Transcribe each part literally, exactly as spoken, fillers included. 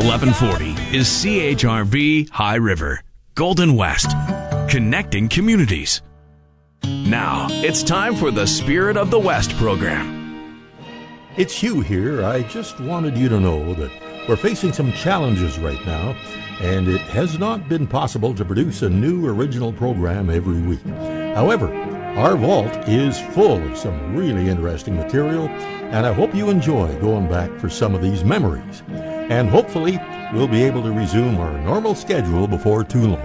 eleven forty is C H R V High River, Golden West, connecting communities. Now, it's time for the Spirit of the West program. It's Hugh here. I just wanted you to know that we're facing some challenges right now, and it has not been possible to produce a new original program every week. However, our vault is full of some really interesting material, and I hope you enjoy going back for some of these memories. And hopefully, we'll be able to resume our normal schedule before too long.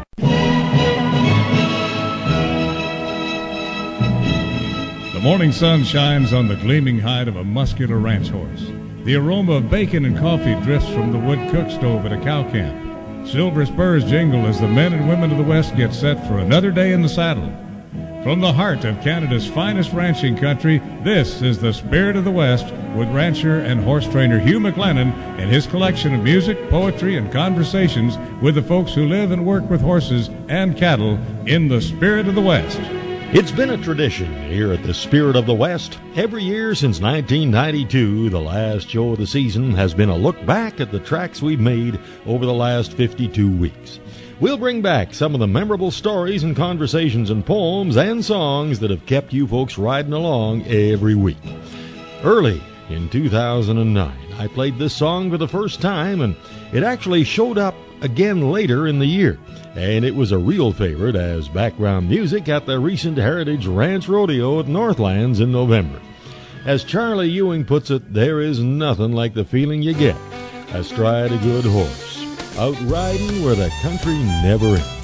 The morning sun shines on the gleaming hide of a muscular ranch horse. The aroma of bacon and coffee drifts from the wood cook stove at a cow camp. Silver spurs jingle as the men and women of the West get set for another day in the saddle. From the heart of Canada's finest ranching country, this is the Spirit of the West with rancher and horse trainer Hugh McLennan and his collection of music, poetry, and conversations with the folks who live and work with horses and cattle in the Spirit of the West. It's been a tradition here at the Spirit of the West. Every year since nineteen ninety-two, the last show of the season has been a look back at the tracks we've made over the last fifty-two weeks. We'll bring back some of the memorable stories and conversations and poems and songs that have kept you folks riding along every week. Early in two thousand nine, I played this song for the first time, and it actually showed up again later in the year. And it was a real favorite as background music at the recent Heritage Ranch Rodeo at Northlands in November. As Charlie Ewing puts it, there is nothing like the feeling you get astride a good horse, out riding where the country never ends.